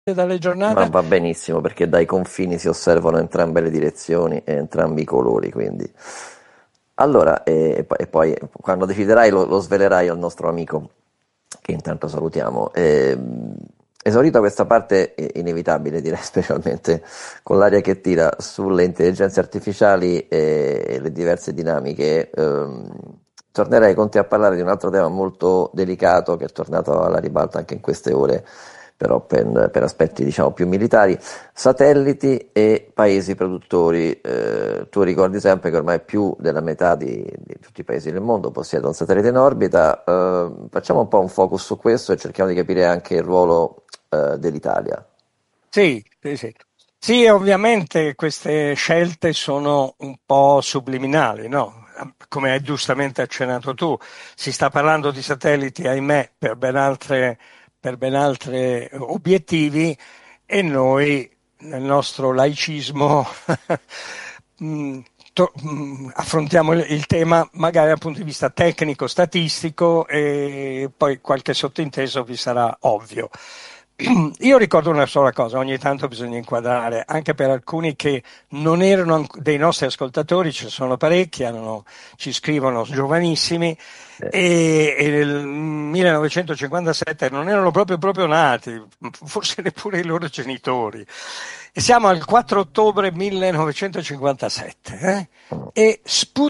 dalle Ma giornate? va benissimo perché dai confini si osservano entrambe le direzioni e entrambi i colori, quindi. Allora, e poi quando deciderai lo svelerai al nostro amico, che intanto salutiamo. Esaurita questa parte inevitabile, direi, specialmente con l'aria che tira sulle intelligenze artificiali e le diverse dinamiche, tornerei con te a parlare di un altro tema molto delicato che è tornato alla ribalta anche in queste ore, però per aspetti diciamo più militari, satelliti e paesi produttori. Tu ricordi sempre che ormai più della metà di tutti i paesi del mondo possiede un satellite in orbita. Facciamo un po' un focus su questo e cerchiamo di capire anche il ruolo dell'Italia. Sì, sì, sì. Sì, ovviamente queste scelte sono un po' subliminali, no? Come hai giustamente accennato tu, si sta parlando di satelliti, ahimè, per ben altri obiettivi e noi, nel nostro laicismo, mh, affrontiamo il tema magari dal punto di vista tecnico, statistico e poi qualche sottinteso vi sarà ovvio. Io ricordo una sola cosa, ogni tanto bisogna inquadrare, anche per alcuni che non erano dei nostri ascoltatori, ci sono parecchi, ci scrivono giovanissimi e nel 1957 non erano proprio nati, forse neppure i loro genitori. E siamo al 4 ottobre 1957, e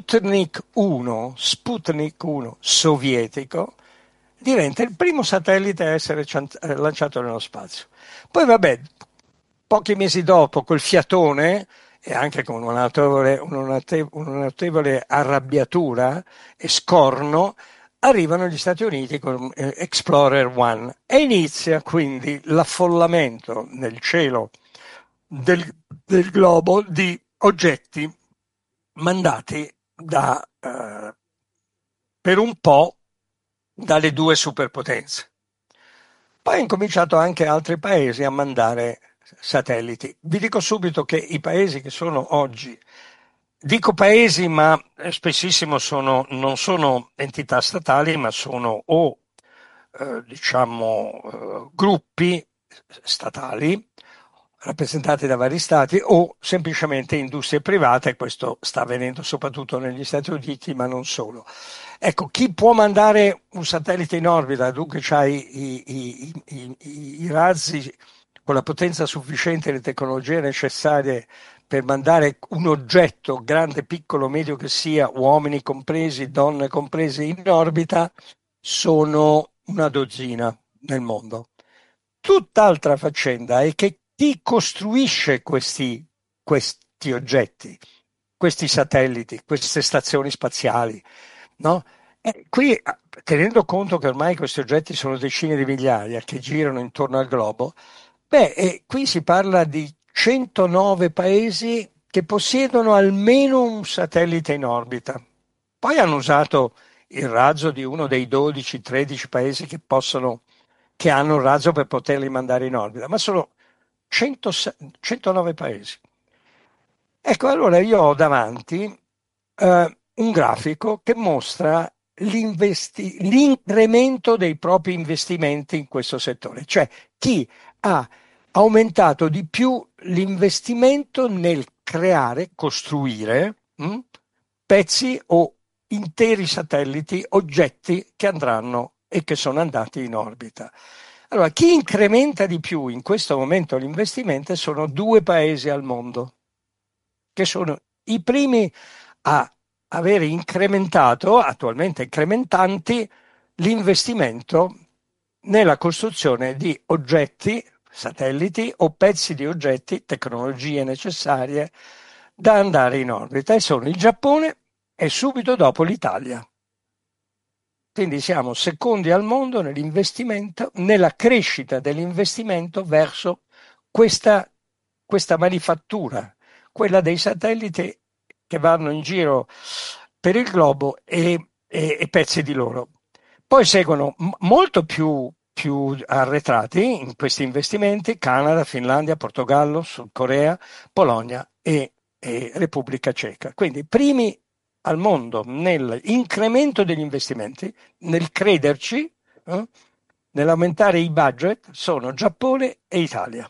Sputnik 1 sovietico, diventa il primo satellite a essere lanciato nello spazio. Poi vabbè, pochi mesi dopo, col fiatone e anche con una notevole arrabbiatura e scorno, arrivano gli Stati Uniti con Explorer 1 e inizia quindi l'affollamento nel cielo del, del globo di oggetti mandati per un po' dalle due superpotenze. Poi hanno incominciato anche altri paesi a mandare satelliti. Vi dico subito che i paesi che sono oggi, dico paesi, ma spessissimo non sono entità statali, ma sono o diciamo gruppi statali rappresentati da vari stati o semplicemente industrie private, questo sta avvenendo soprattutto negli Stati Uniti, ma non solo. Ecco, chi può mandare un satellite in orbita, dunque c'hai i razzi con la potenza sufficiente e le tecnologie necessarie per mandare un oggetto, grande, piccolo, medio che sia, uomini compresi, donne comprese, in orbita, sono una dozzina nel mondo. Tutt'altra faccenda è che chi costruisce questi oggetti, questi satelliti, queste stazioni spaziali, no? E qui, tenendo conto che ormai questi oggetti sono decine di migliaia che girano intorno al globo, beh, qui si parla di 109 paesi che possiedono almeno un satellite in orbita. Poi hanno usato il razzo di uno dei 12-13 paesi che hanno il razzo per poterli mandare in orbita, ma sono 100 109 paesi. Ecco, allora io ho davanti un grafico che mostra l'incremento dei propri investimenti in questo settore, cioè chi ha aumentato di più l'investimento nel creare, costruire pezzi o interi satelliti, oggetti che andranno e che sono andati in orbita. Allora, chi incrementa di più in questo momento l'investimento sono due paesi al mondo, che sono i primi a avere incrementato, attualmente incrementanti, l'investimento nella costruzione di oggetti, satelliti o pezzi di oggetti, tecnologie necessarie da andare in orbita, e sono il Giappone e subito dopo l'Italia. Quindi siamo secondi al mondo nell'investimento, nella crescita dell'investimento verso questa, questa manifattura, quella dei satelliti che vanno in giro per il globo e pezzi di loro. Poi seguono molto più arretrati in questi investimenti Canada, Finlandia, Portogallo, Sud Corea, Polonia e Repubblica Ceca. Quindi primi al mondo nell'incremento degli investimenti, nel crederci, eh, nell'aumentare i budget sono Giappone e Italia.